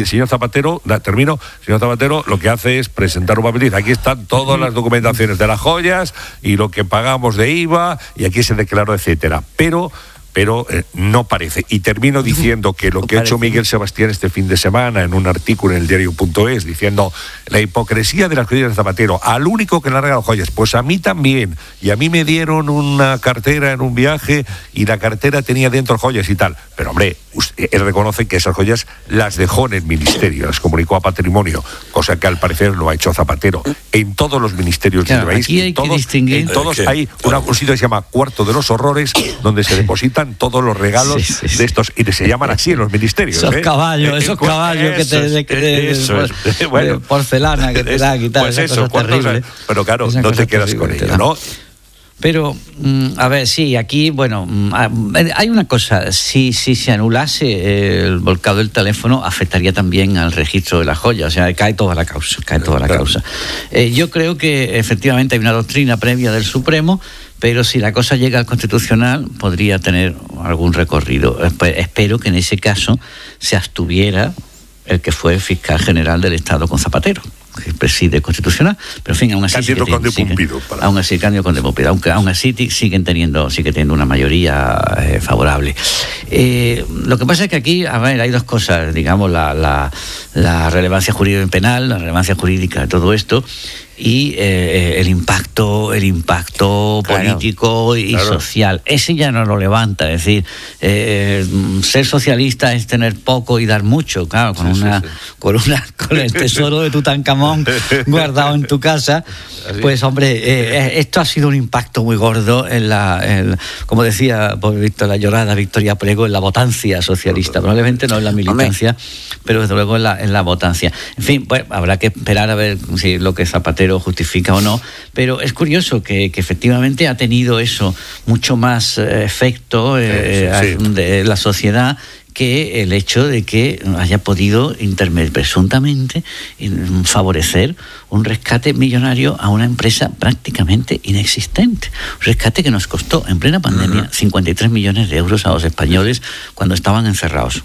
el señor Zapatero, señor Zapatero lo que hace es presentar un papel y dice, aquí están todas las documentaciones de las joyas y lo que pagamos de IVA y aquí se declaró, etcétera. Pero no parece. Y termino diciendo que lo que ha hecho Miguel Sebastián este fin de semana en un artículo en el diario.es diciendo la hipocresía de las joyas de Zapatero, al único que le ha regalado joyas, pues a mí también, y a mí me dieron una cartera en un viaje y la cartera tenía dentro joyas y tal, pero hombre, él reconoce que esas joyas las dejó en el ministerio, las comunicó a Patrimonio, cosa que al parecer no ha hecho Zapatero. En todos los ministerios del país, en todos hay un sitio que se llama Cuarto de los Horrores, donde se depositan todos los regalos de estos, y se llaman así en los ministerios. Esos caballos bueno, porcelana que te dan y tal. Pues eso, pero claro, no te quedas con ello, ¿no? Pero, a ver, sí, aquí, bueno, hay una cosa, si se anulase el volcado del teléfono, afectaría también al registro de las joyas, o sea, cae toda la causa. Yo creo que efectivamente hay una doctrina previa del Supremo, pero si la cosa llega al Constitucional, podría tener algún recorrido. Espero que en ese caso se abstuviera el que fue fiscal general del Estado con Zapatero, que preside el Constitucional, pero en fin, aún así Cándido Conde Pumpido, aunque aún así sigue teniendo una mayoría favorable. Lo que pasa es que aquí, a ver, hay dos cosas, digamos, la relevancia jurídica y penal, la relevancia jurídica de todo esto, y el impacto político y social. Ese ya no lo levanta, es decir, ser socialista es tener poco y dar mucho, claro, con el tesoro de Tutankamón guardado en tu casa, pues hombre, esto ha sido un impacto muy gordo como decía por visto la llorada Victoria Prego, en la votancia socialista, probablemente no en la militancia, pero desde luego en la votancia. En fin, pues habrá que esperar a ver si lo que Zapatero justifica o no, pero es curioso que efectivamente ha tenido eso mucho más efecto de la sociedad que el hecho de que haya podido presuntamente favorecer un rescate millonario a una empresa prácticamente inexistente. Un rescate que nos costó en plena pandemia 53 millones de euros a los españoles cuando estábamos encerrados.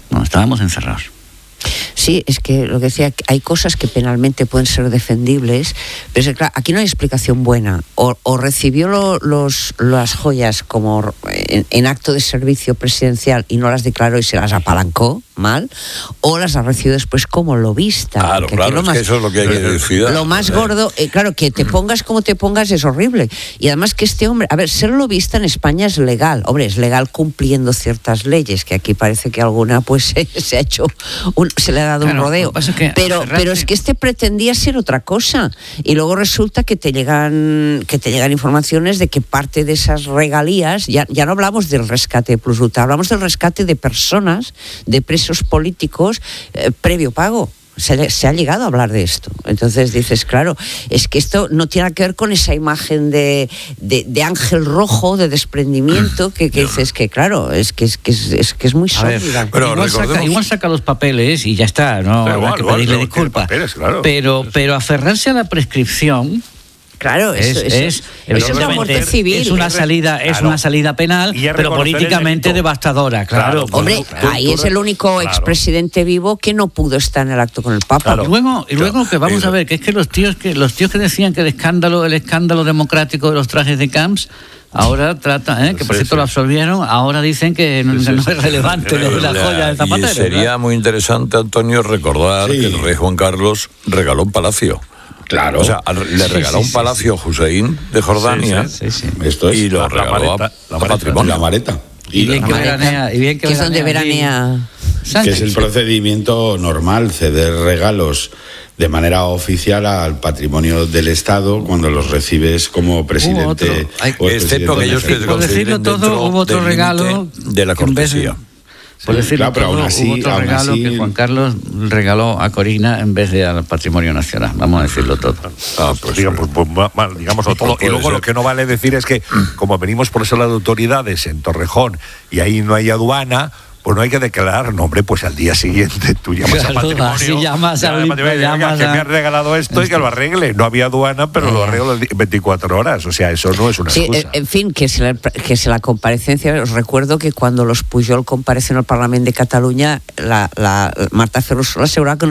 Sí, es que lo que decía, hay cosas que penalmente pueden ser defendibles, pero es que, claro, aquí no hay explicación buena. O recibió las joyas como en acto de servicio presidencial y no las declaró y se las apalancó mal, o las ha recibido después como lobista. Claro, que eso es lo que hay que decir. Lo más gordo, claro, que te pongas como te pongas es horrible. Y además que este hombre, a ver, ser lobista en España es legal. Hombre, es legal cumpliendo ciertas leyes, que aquí parece que alguna pues se ha hecho se le ha dado un rodeo. Pero es que este pretendía ser otra cosa. Y luego resulta que te llegan informaciones de que parte de esas regalías, ya no hablamos del rescate de plusvalía, hablamos del rescate de personas, de presos políticos, previo pago. Se ha llegado a hablar de esto. Entonces dices, claro, es que esto no tiene que ver con esa imagen de ángel rojo, de desprendimiento, que dices que, claro, es que es muy sólida. Igual saca los papeles y ya está, no hay que pedirle disculpas. Claro. Pero aferrarse a la prescripción, claro, eso es una muerte civil. Es una salida penal, pero políticamente devastadora, claro. Hombre, ahí es el único expresidente vivo que no pudo estar en el acto con el Papa. Y luego que vamos a ver, que es que los tíos que decían que el escándalo democrático de los trajes de Camps, ahora tratan, que por cierto lo absolvieron, ahora dicen que no es relevante la joya de Zapatero. Y sería muy interesante, Antonio, recordar que el rey Juan Carlos regaló un palacio. Claro. O sea, le regaló un palacio a Hussein de Jordania. Esto es y lo regaló a Patrimonio. La Mareta. Y bien que veranea. Que es donde veranea. Que es el procedimiento normal, ceder regalos de manera oficial al patrimonio del Estado cuando los recibes como presidente. Excepto aquellos que por decirlo todo, hubo otro regalo de la cortesía. Por decirlo, pero aún así, hubo otro regalo que Juan Carlos regaló a Corina en vez de al Patrimonio Nacional. Vamos a decirlo todo. Digámoslo todo. Y luego lo que no vale decir es que, como venimos por ese lado de autoridades en Torrejón y ahí no hay aduana, pues no hay que declarar, no, hombre, pues al día siguiente tú llamas a Patrimonio. Sí, llamas a que me ha regalado esto y que lo arregle. No había aduana, pero lo arreglo en 24 horas. O sea, eso no es una excusa. En fin, que si la comparecencia, os recuerdo que cuando los Pujol comparecen al Parlamento de Cataluña, la Marta Ferrusola aseguraba que